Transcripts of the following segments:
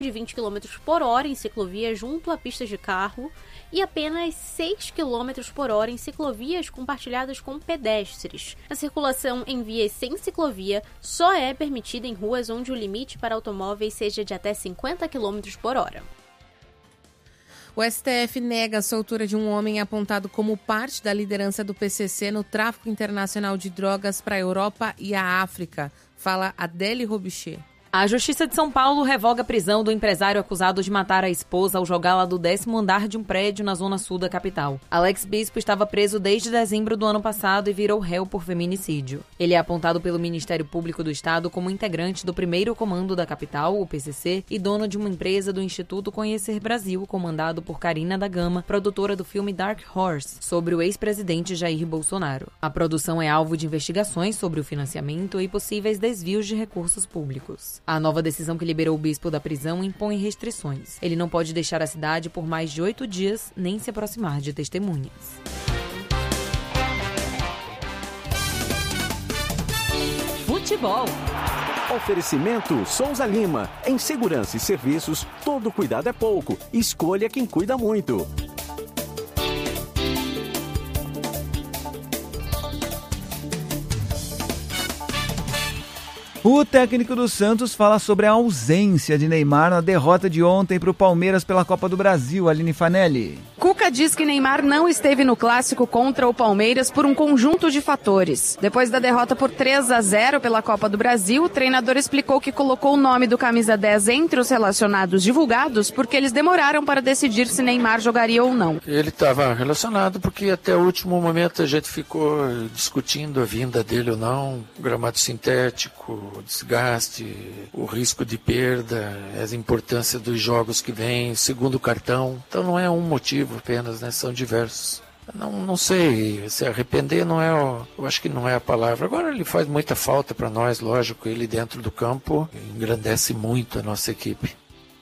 de 20 km por hora em ciclovias junto a pistas de carro e apenas 6 km por hora em ciclovias compartilhadas com pedestres. A circulação em vias sem ciclovia só é permitida em ruas onde o limite para automóveis seja de até 50 km por hora. O STF nega a soltura de um homem apontado como parte da liderança do PCC no tráfico internacional de drogas para a Europa e a África. Fala Adélie Robicher. A Justiça de São Paulo revoga a prisão do empresário acusado de matar a esposa ao jogá-la do 10º andar de um prédio na zona sul da capital. Alex Bispo estava preso desde dezembro do ano passado e virou réu por feminicídio. Ele é apontado pelo Ministério Público do Estado como integrante do primeiro comando da capital, o PCC, e dono de uma empresa do Instituto Conhecer Brasil, comandado por Karina da Gama, produtora do filme Dark Horse, sobre o ex-presidente Jair Bolsonaro. A produção é alvo de investigações sobre o financiamento e possíveis desvios de recursos públicos. A nova decisão que liberou o bispo da prisão impõe restrições. Ele não pode deixar a cidade por mais de 8 dias, nem se aproximar de testemunhas. Futebol. Oferecimento Souza Lima. Em segurança e serviços, todo cuidado é pouco. Escolha quem cuida muito. O técnico do Santos fala sobre a ausência de Neymar na derrota de ontem para o Palmeiras pela Copa do Brasil. Aline Fanelli. Cuca diz que Neymar não esteve no clássico contra o Palmeiras por um conjunto de fatores. Depois da derrota por 3-0 pela Copa do Brasil, o treinador explicou que colocou o nome do camisa 10 entre os relacionados divulgados porque eles demoraram para decidir se Neymar jogaria ou não. Ele estava relacionado porque até o último momento a gente ficou discutindo a vinda dele ou não, gramado sintético, o desgaste, o risco de perda, a importância dos jogos que vem, segundo cartão. Então não é um motivo apenas, né? São diversos. Não sei, se arrepender não é, eu acho que não é a palavra. Agora ele faz muita falta para nós, lógico, ele dentro do campo engrandece muito a nossa equipe.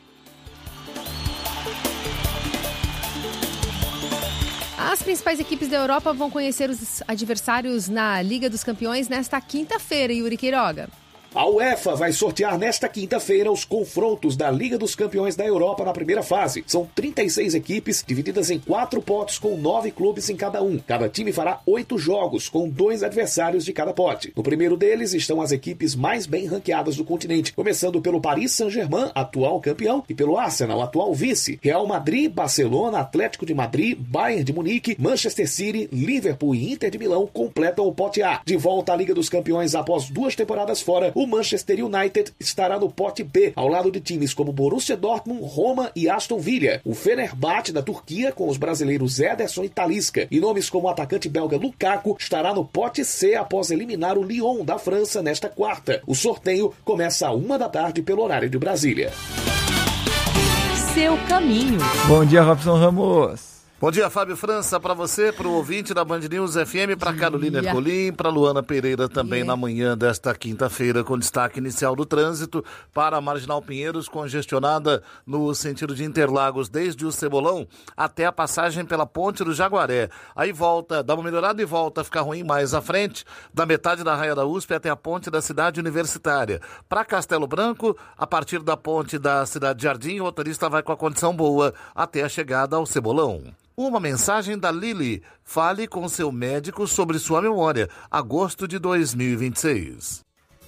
As principais equipes da Europa vão conhecer os adversários na Liga dos Campeões nesta quinta-feira, Yuri Queiroga. A UEFA vai sortear nesta quinta-feira os confrontos da Liga dos Campeões da Europa na primeira fase. São 36 equipes divididas em 4 potes com 9 clubes em cada um. Cada time fará 8 jogos com 2 adversários de cada pote. No primeiro deles estão as equipes mais bem ranqueadas do continente, começando pelo Paris Saint-Germain, atual campeão, e pelo Arsenal, atual vice. Real Madrid, Barcelona, Atlético de Madrid, Bayern de Munique, Manchester City, Liverpool e Inter de Milão completam o pote A. De volta à Liga dos Campeões após 2 temporadas fora, o Manchester United estará no pote B, ao lado de times como Borussia Dortmund, Roma e Aston Villa. O Fenerbahçe da Turquia, com os brasileiros Ederson e Talisca, e nomes como o atacante belga Lukaku, estará no pote C após eliminar o Lyon da França nesta quarta. O sorteio começa às 1 da tarde pelo horário de Brasília. Seu caminho. Bom dia, Robson Ramos. Bom dia, Fábio França, para você, para o ouvinte da Band News FM, para Carolina Ercolim, para Luana Pereira também na manhã desta quinta-feira, com destaque inicial do trânsito para a Marginal Pinheiros, congestionada no sentido de Interlagos, desde o Cebolão até a passagem pela Ponte do Jaguaré. Aí volta, dá uma melhorada e volta a ficar ruim mais à frente, da metade da Raia da USP até a Ponte da Cidade Universitária. Para Castelo Branco, a partir da Ponte da Cidade Jardim, o motorista vai com a condição boa até a chegada ao Cebolão. Uma mensagem da Lili. Fale com seu médico sobre sua memória. Agosto de 2026.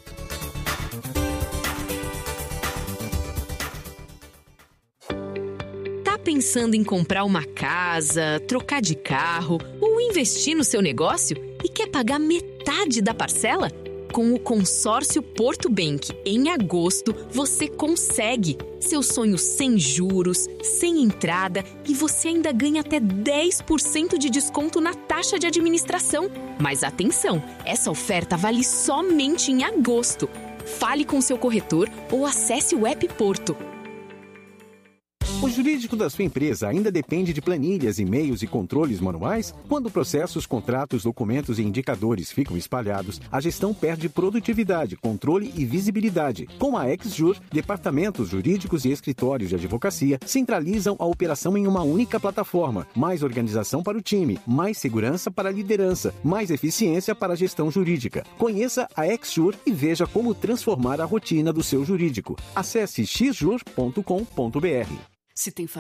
Tá pensando em comprar uma casa, trocar de carro ou investir no seu negócio e quer pagar metade da parcela? Com o consórcio Porto Bank, em agosto, você consegue. Seu sonho sem juros, sem entrada e você ainda ganha até 10% de desconto na taxa de administração. Mas atenção, essa oferta vale somente em agosto. Fale com seu corretor ou acesse o app Porto. O jurídico da sua empresa ainda depende de planilhas, e-mails e controles manuais? Quando processos, contratos, documentos e indicadores ficam espalhados, a gestão perde produtividade, controle e visibilidade. Com a XJur, departamentos jurídicos e escritórios de advocacia centralizam a operação em uma única plataforma. Mais organização para o time, mais segurança para a liderança, mais eficiência para a gestão jurídica. Conheça a XJur e veja como transformar a rotina do seu jurídico. Acesse xjur.com.br. Se tem